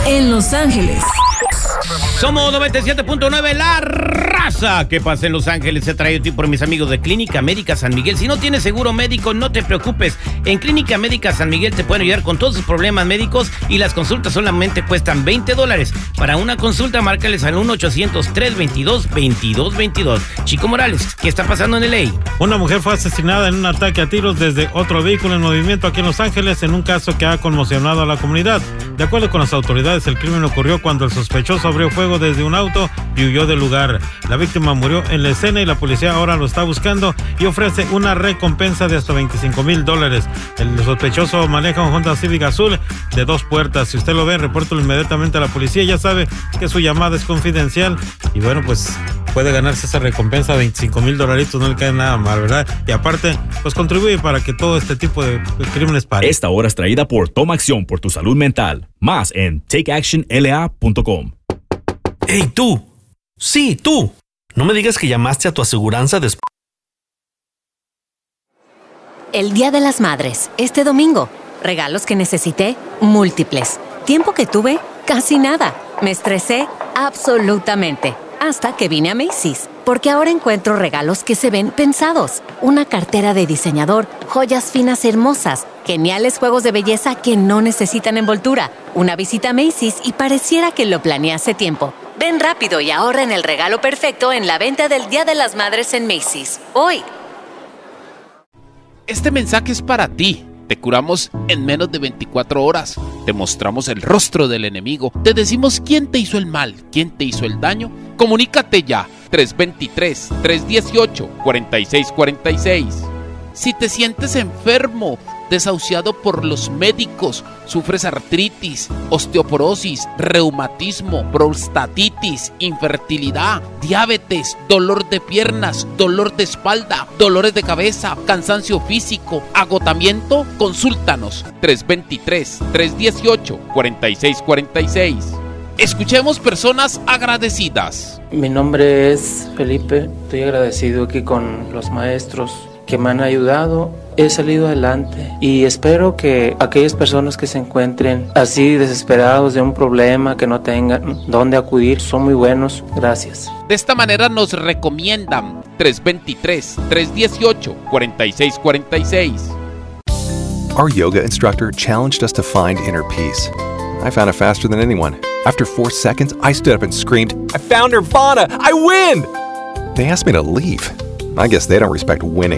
en Los Ángeles. Somos 97.9, la raza. ¿Qué pasa en Los Ángeles? Se trae por mis amigos de Clínica Médica San Miguel. Si no tienes seguro médico, no te preocupes. En Clínica Médica San Miguel te pueden ayudar con todos sus problemas médicos y las consultas solamente cuestan $20. Para una consulta, márcales al 1-800-322-2222. Chico Morales, ¿qué está pasando en LA? Una mujer fue asesinada en un ataque a tiros desde otro vehículo en movimiento aquí en Los Ángeles en un caso que ha conmocionado a la comunidad. De acuerdo con las autoridades, el crimen ocurrió cuando el sospechoso abrió fuego desde un auto y huyó del lugar. La víctima murió en la escena y la policía ahora lo está buscando y ofrece una recompensa de hasta $25,000. El sospechoso maneja un Honda Civic azul de 2 puertas. Si usted lo ve, repórtelo inmediatamente a la policía. Ya sabe que su llamada es confidencial y bueno, pues puede ganarse esa recompensa de $25,000. No le cae nada mal, ¿verdad? Y aparte, pues contribuye para que todo este tipo de crímenes pare. Esta hora es traída por Toma Acción por tu salud mental. Más en takeactionla.com. ¡Ey, tú! Sí, tú. No me digas que llamaste a tu aseguranza después. El Día de las Madres, este domingo. Regalos que necesité, múltiples. Tiempo que tuve, casi nada. Me estresé, absolutamente. Hasta que vine a Macy's. Porque ahora encuentro regalos que se ven pensados. Una cartera de diseñador, joyas finas hermosas, geniales juegos de belleza que no necesitan envoltura. Una visita a Macy's y pareciera que lo planeé hace tiempo. Ven rápido y ahorra en el regalo perfecto en la venta del Día de las Madres en Macy's. Hoy. Este mensaje es para ti. Te curamos en menos de 24 horas. Te mostramos el rostro del enemigo. Te decimos quién te hizo el mal, quién te hizo el daño. Comunícate ya. 323-318-4646. Si te sientes enfermo, desahuciado por los médicos, sufres artritis, osteoporosis, reumatismo, prostatitis, infertilidad, diabetes, dolor de piernas, dolor de espalda, dolores de cabeza, cansancio físico, agotamiento, consúltanos. 323-318-4646. Escuchemos personas agradecidas. Mi nombre es Felipe. Estoy agradecido aquí con los maestros que me han ayudado. He salido adelante y espero que aquellas personas que se encuentren así desesperados de un problema, que no tengan dónde acudir, son muy buenos. Gracias. De esta manera nos recomiendan 323-318-4646. Our yoga instructor challenged us to find inner peace. I found it faster than anyone. After 4 seconds, I stood up and screamed, "I found Nirvana! I win!" They asked me to leave. I guess they don't respect winning.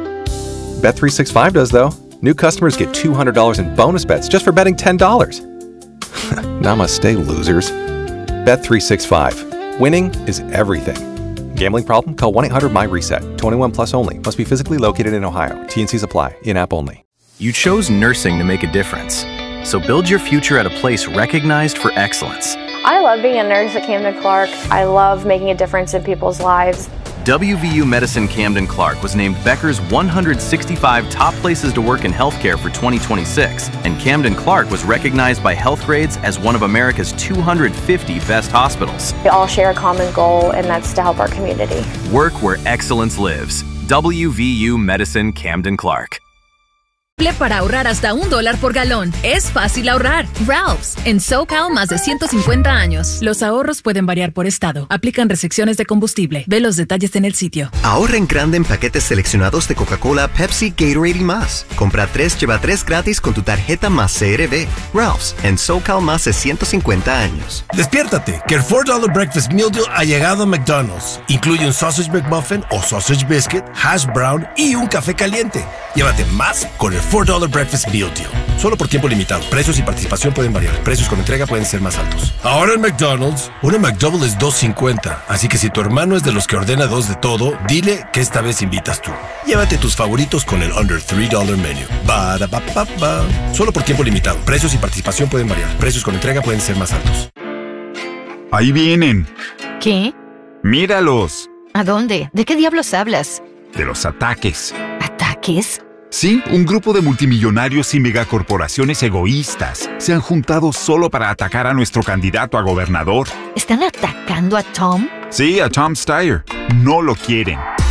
Bet365 does, though. New customers get $200 in bonus bets just for betting $10. Namaste, losers. Bet365. Winning is everything. Gambling problem? Call 1-800-MY-RESET. 21 plus only. Must be physically located in Ohio. T&Cs apply. In-app only. You chose nursing to make a difference. So build your future at a place recognized for excellence. I love being a nurse at Camden Clark. I love making a difference in people's lives. WVU Medicine Camden Clark was named Becker's 165 top places to work in healthcare for 2026, and Camden Clark was recognized by Healthgrades as one of America's 250 best hospitals. We all share a common goal, and that's to help our community. Work where excellence lives. WVU Medicine Camden Clark. Para ahorrar hasta $1 por galón. Es fácil ahorrar. Ralph's. En SoCal, más de 150 años. Los ahorros pueden variar por estado. Aplican restricciones de combustible. Ve los detalles en el sitio. Ahorra en grande en paquetes seleccionados de Coca-Cola, Pepsi, Gatorade y más. Compra 3, lleva 3 gratis con tu tarjeta más CRB. Ralph's. En SoCal, más de 150 años. Despiértate, que el $4 Breakfast Meal Deal ha llegado a McDonald's. Incluye un Sausage McMuffin o Sausage Biscuit, Hash Brown y un café caliente. Llévate más con el $4 Breakfast Meal Deal. Solo por tiempo limitado. Precios y participación pueden variar. Precios con entrega pueden ser más altos. Ahora en McDonald's, una McDouble es $2.50. Así que si tu hermano es de los que ordena 2 de todo, dile que esta vez invitas tú. Llévate tus favoritos con el Under $3 Menu. Ba-da-ba-ba-ba. Solo por tiempo limitado. Precios y participación pueden variar. Precios con entrega pueden ser más altos. Ahí vienen. ¿Qué? Míralos. ¿A dónde? ¿De qué diablos hablas? De los ataques. ¿Ataques? Sí, un grupo de multimillonarios y megacorporaciones egoístas se han juntado solo para atacar a nuestro candidato a gobernador. ¿Están atacando a Tom? Sí, a Tom Steyer. No lo quieren.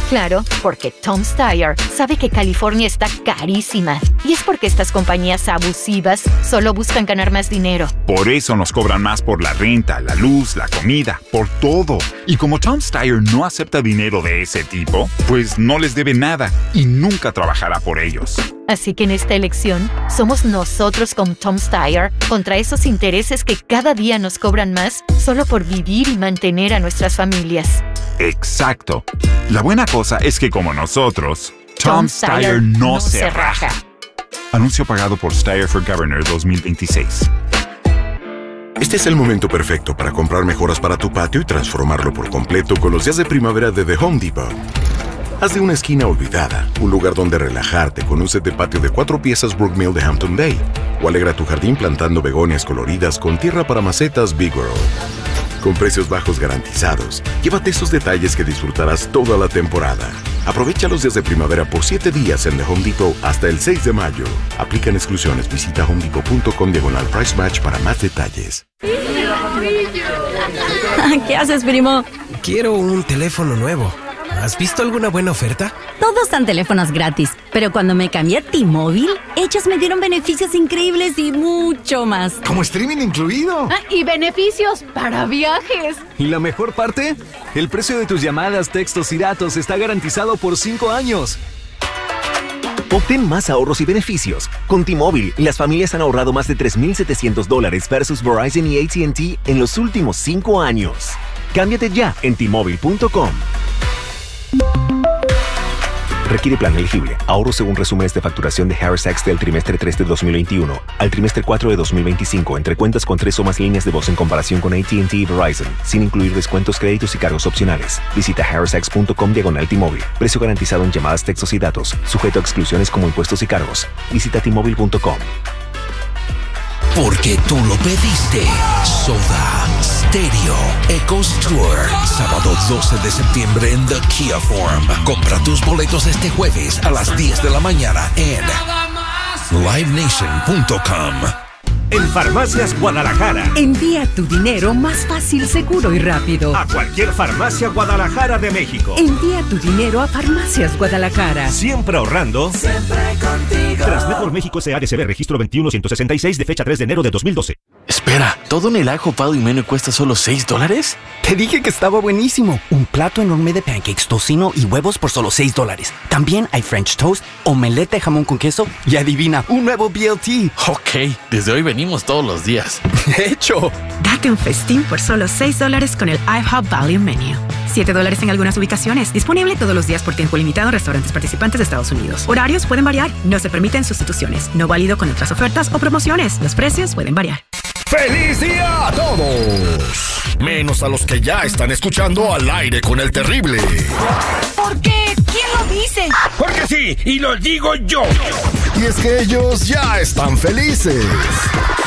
Claro, porque Tom's Tire sabe que California está carísima. Y es porque estas compañías abusivas solo buscan ganar más dinero. Por eso nos cobran más por la renta, la luz, la comida, por todo. Y como Tom's Tire no acepta dinero de ese tipo, pues no les debe nada y nunca trabajará por ellos. Así que en esta elección, somos nosotros con Tom's Tire contra esos intereses que cada día nos cobran más solo por vivir y mantener a nuestras familias. Exacto. La buena cosa es que como nosotros, Tom's Tire no se raja. Anuncio pagado por Steyr for Governor 2026. Este es el momento perfecto para comprar mejoras para tu patio y transformarlo por completo con los días de primavera de The Home Depot. Haz de una esquina olvidada un lugar donde relajarte con un set de patio de 4 piezas Brookmill de Hampton Bay. O alegra tu jardín plantando begonias coloridas con tierra para macetas Big World. Con precios bajos garantizados, llévate esos detalles que disfrutarás toda la temporada. Aprovecha los días de primavera por 7 días en The Home Depot hasta el 6 de mayo. Aplican exclusiones. Visita homedepot.com/price match para más detalles. ¿Qué haces, primo? Quiero un teléfono nuevo. ¿Has visto alguna buena oferta? Todos dan teléfonos gratis, pero cuando me cambié a T-Mobile, ellos me dieron beneficios increíbles y mucho más. ¿Como streaming incluido? Y beneficios para viajes. ¿Y la mejor parte? El precio de tus llamadas, textos y datos está garantizado por 5 años. Obtén más ahorros y beneficios. Con T-Mobile, las familias han ahorrado más de $3,700 versus Verizon y AT&T en los últimos 5 años. Cámbiate ya en T-Mobile.com. Requiere plan elegible. Ahorro según resúmenes de facturación de Harris X del trimestre 3 de 2021 al trimestre 4 de 2025 entre cuentas con 3 o más líneas de voz en comparación con AT&T y Verizon, sin incluir descuentos, créditos y cargos opcionales. Visita harrisx.com/T-Mobile. Precio garantizado en llamadas, textos y datos. Sujeto a exclusiones como impuestos y cargos. Visita T-Mobile.com. Porque tú lo pediste. Soda Stereo Echoes Tour. Sábado 12 de septiembre en The Kia Forum. Compra tus boletos este jueves a las 10 de la mañana en livenation.com. En Farmacias Guadalajara. Envía tu dinero más fácil, seguro y rápido. A cualquier farmacia Guadalajara de México. Envía tu dinero a Farmacias Guadalajara. Siempre ahorrando. Siempre contigo. Transmetro México SADCB, registro 21166 de fecha 3 de enero de 2012. Espera, ¿todo en el ajo, pavo y menú cuesta solo $6? Te dije que estaba buenísimo. Un plato enorme de pancakes, tocino y huevos por solo $6. También hay French toast, omelette de jamón con queso y adivina, un nuevo BLT. Ok, desde hoy venimos todos los días. ¡Hecho! Date un festín por solo $6 con el IHOP Value Menu. $7 en algunas ubicaciones. Disponible todos los días por tiempo limitado en restaurantes participantes de Estados Unidos. Horarios pueden variar. No se permiten sustituciones. No válido con otras ofertas o promociones. Los precios pueden variar. ¡Feliz día a todos! Menos a los que ya están escuchando Al Aire con el Terrible. ¿Por qué? ¿Quién lo dice? Porque sí, y lo digo yo. Y es que ellos ya están felices.